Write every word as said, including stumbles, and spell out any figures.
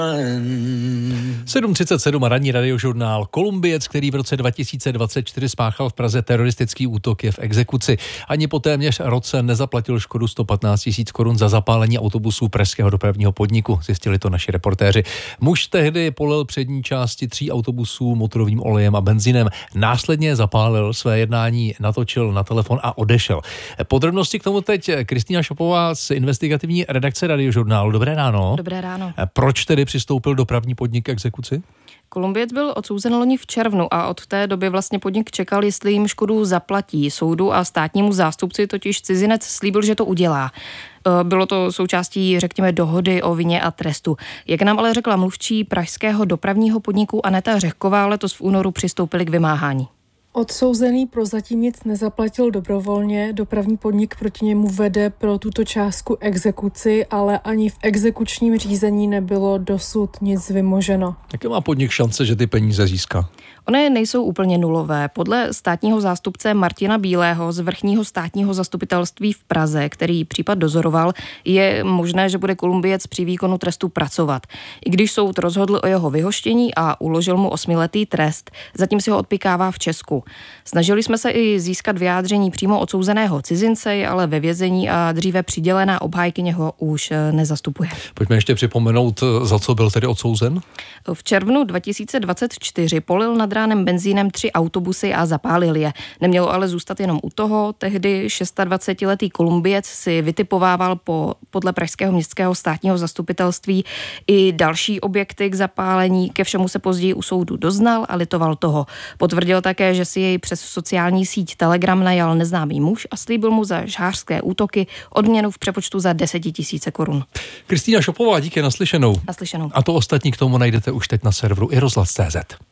sedm třicet sedm ranní radiožurnál. Kolumbiec, který v roce dva tisíce dvacet čtyři spáchal v Praze teroristický útok, je v exekuci. Ani po téměř roce nezaplatil škodu sto patnáct tisíc korun za zapálení autobusů pražského dopravního podniku. Zjistili to naši reportéři. Muž tehdy polil přední části tří autobusů motorovým olejem a benzínem. Následně zapálil, své jednání natočil na telefon a odešel. Podrobnosti k tomu teď Kristýna Šopová z investigativní redakce radiožurnálu. Dobré ráno. Dobré ráno. Proč tedy přistoupil dopravní podnik k exekuci? Kolumbiec byl odsouzen loni v červnu a od té doby vlastně podnik čekal, jestli jim škodu zaplatí. Soudu a státnímu zástupci totiž cizinec slíbil, že to udělá. Bylo to součástí, řekněme, dohody o vině a trestu. Jak nám ale řekla mluvčí pražského dopravního podniku Aneta Řehková, letos v únoru přistoupili k vymáhání. Odsouzený prozatím nic nezaplatil dobrovolně, dopravní podnik proti němu vede pro tuto částku exekuci, ale ani v exekučním řízení nebylo dosud nic vymoženo. Jaké má podnik šance, že ty peníze získá? Ony nejsou úplně nulové. Podle státního zástupce Martina Bílého z vrchního státního zastupitelství v Praze, který případ dozoroval, je možné, že bude Kolumbiec při výkonu trestu pracovat. I když soud rozhodl o jeho vyhoštění a uložil mu osmiletý trest, zatím si ho odpykává v Česku. Snažili jsme se i získat vyjádření přímo odsouzeného cizince, ale ve vězení a dříve přidělená obhájkyně ho už nezastupuje. Pojďme ještě připomenout, za co byl tedy odsouzen? V červnu dva tisíce dvacet čtyři polil nad ránem benzínem tři autobusy a zapálil je. Nemělo ale zůstat jenom u toho. Tehdy dvacetišestiletý Kolumbiec si vytipovával po, podle pražského městského státního zastupitelství i další objekty k zapálení. Ke všemu se později u soudu doznal a litoval toho. Potvrdil také, že si jej přes sociální síť Telegram najal neznámý muž a slíbil mu za žhářské útoky odměnu v přepočtu za desetitisíce korun. Kristýna Šopová, díky, naslyšenou. Naslyšenou. A to ostatní k tomu najdete už teď na serveru i rozhlas tečka cé zet.